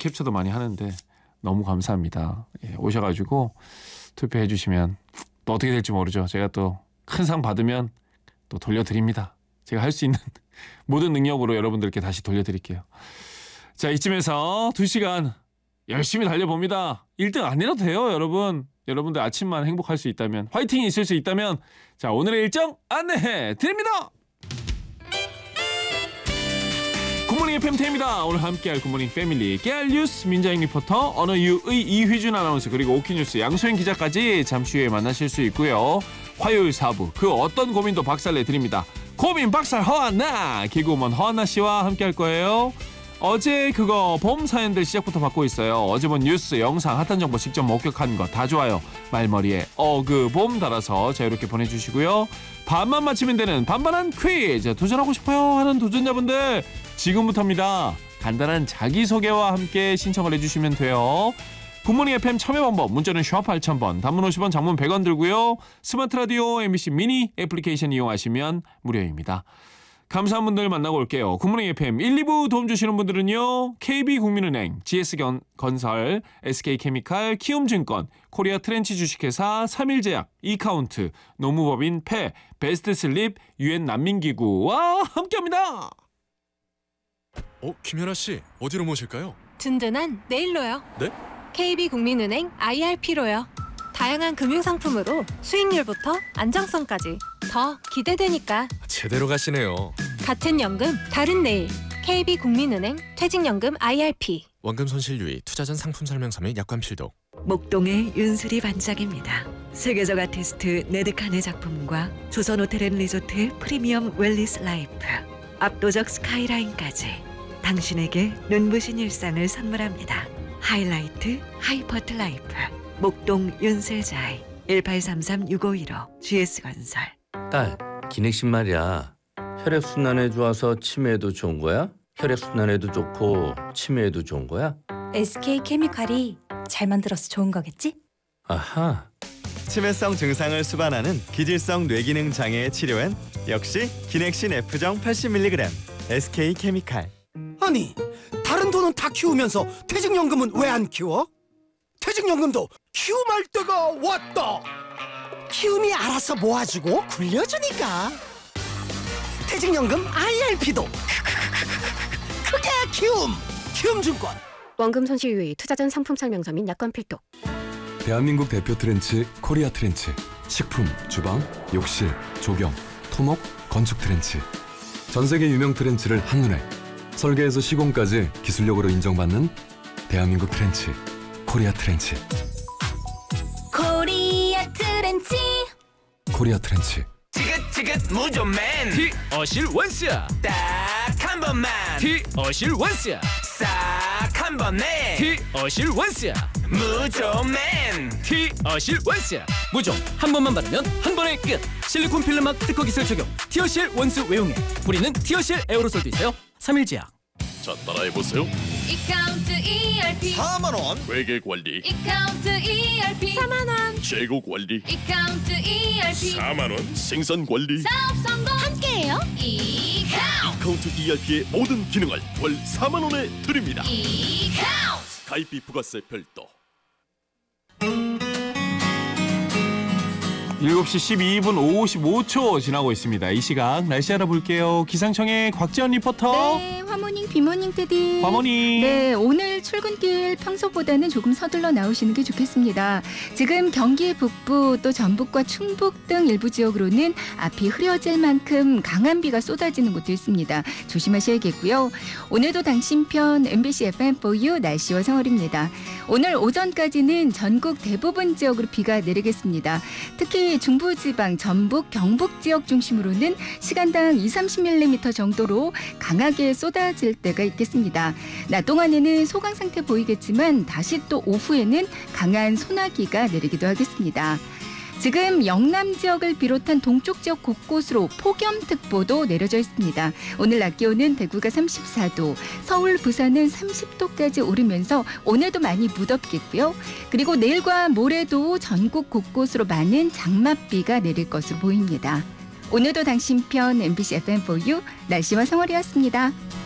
캡처도 많이 하는데 너무 감사합니다. 예, 오셔가지고 투표해 주시면 또 어떻게 될지 모르죠. 제가 또 큰 상 받으면 또 돌려드립니다. 제가 할 수 있는 모든 능력으로 여러분들께 다시 돌려드릴게요. 자, 이쯤에서 2시간 열심히 달려봅니다. 1등 아니라도 돼요, 여러분. 여러분들 아침만 행복할 수 있다면, 화이팅이 있을 수 있다면, 자, 오늘의 일정 안내해 드립니다. 굿모닝 FM 태입니다. 오늘 함께할 굿모닝 패밀리 깨알 뉴스 민자영 리포터, 언어유의 이휘준 아나운서, 그리고 오키뉴스 양소영 기자까지 잠시 후에 만나실 수 있고요. 화요일 4부 그 어떤 고민도 박살내 드립니다. 고민 박살 허한나, 개그우먼 허한나 씨와 함께할 거예요. 어제 그거 봄 사연들 시작부터 받고 있어요. 어제 본 뉴스, 영상, 핫한 정보 직접 목격한 거 다 좋아요. 말머리에 봄 달아서 자유롭게 보내주시고요. 반만 맞히면 되는 반반한 퀴즈, 도전하고 싶어요 하는 도전자분들 지금부터입니다. 간단한 자기소개와 함께 신청을 해주시면 돼요. 굿모닝 FM 참여 방법, 문자는 샵 8000번, 단문 50원, 장문 100원 들고요. 스마트 라디오 MBC 미니 애플리케이션 이용하시면 무료입니다. 감사한 분들 만나고 올게요. 굿모닝 FM 1, 2부 도움 주시는 분들은요. KB국민은행, GS건설, SK케미칼, 키움증권, 코리아 트렌치 주식회사, 3일제약, 이카운트, 노무법인 패, 베스트슬립, UN 난민기구와 함께합니다. 김연아 씨, 어디로 모실까요? 든든한 내일로요. 네? KB국민은행 IRP로요. 다양한 금융상품으로 수익률부터 안정성까지 더 기대되니까. 제대로 가시네요. 같은 연금, 다른 내일. KB국민은행 퇴직연금 IRP. 원금 손실 유의, 투자 전 상품 설명서 및 약관 필독. 목동의 윤수리 반짝입니다. 세계적 아티스트 네드칸의 작품과 조선호텔앤리조트의 프리미엄 웰리스 라이프, 압도적 스카이라인까지 당신에게 눈부신 일상을 선물합니다. 하이라이트 하이퍼트 라이프, 목동 윤슬자이 1833-6515 GS건설. 딸, 기넥신 말이야. 혈액순환에 좋아서 치매에도 좋은 거야? 혈액순환에도 좋고 치매에도 좋은 거야? SK케미칼이 잘 만들어서 좋은 거겠지? 아하. 치매성 증상을 수반하는 기질성 뇌기능 장애의 치료엔 역시 기넥신 F정 80mg SK케미칼. 아니, 다른 돈은 다 키우면서 퇴직연금은 왜 안 키워? 퇴직연금도 키움할 때가 왔다. 키움이 알아서 모아주고 굴려주니까. 퇴직연금 IRP도 크게 키움증권. 원금 손실 유의, 투자 전 상품 설명서 및 약관 필독. 대한민국 대표 트렌치 코리아 트렌치. 식품, 주방, 욕실, 조경, 토목, 건축 트렌치. 전 세계 유명 트렌치를 한눈에, 설계에서 시공까지 기술력으로 인정받는 대한민국 트렌치 코리아 트렌치. 코리아 트렌치. 코리아 트렌치. 지긋지긋 무좀맨, 티어실 원스야. 딱 한 번만, 티어실 원스야. 싹 한 번에, 티어실 원스야. 무좀맨, 티어실 원스야. 무좀 한 번만 바르면 한 번에 끝. 실리콘 필름막 특허 기술 적용. 티어실 원스 외용액. 뿌리는 티어실 에어로솔도 있어요. 3일제약. 자, 따라해보세요. 이카운트 ERP 4만원. 회계관리. 이카운트 ERP 4만원. 재고관리. 이카운트 ERP 4만원. 생산관리. 사업 성공 함께해요. 이카운트 ERP의 모든 기능을 월 4만원에 드립니다. 이카운트. 가입비 부가세 별도. 7시 12분 55초 지나고 있습니다. 이 시각 날씨 알아볼게요. 기상청의 곽지연 리포터. 네, 화모닝 비모닝 테디. 화모닝. 네, 오늘 출근길 평소보다는 조금 서둘러 나오시는 게 좋겠습니다. 지금 경기 북부 또 전북과 충북 등 일부 지역으로는 앞이 흐려질 만큼 강한 비가 쏟아지는 곳도 있습니다. 조심하셔야겠고요. 오늘도 당신 편 MBC FM4U 날씨와 생활입니다. 오늘 오전까지는 전국 대부분 지역으로 비가 내리겠습니다. 특히 중부지방, 전북, 경북 지역 중심으로는 시간당 20-30mm 정도로 강하게 쏟아질 때가 있겠습니다. 낮 동안에는 소강 상태 보이겠지만 다시 또 오후에는 강한 소나기가 내리기도 하겠습니다. 지금 영남 지역을 비롯한 동쪽 지역 곳곳으로 폭염특보도 내려져 있습니다. 오늘 낮 기온은 대구가 34도, 서울, 부산은 30도까지 오르면서 오늘도 많이 무덥겠고요. 그리고 내일과 모레도 전국 곳곳으로 많은 장맛비가 내릴 것으로 보입니다. 오늘도 당신 편 MBC FM4U 날씨와 생활이었습니다.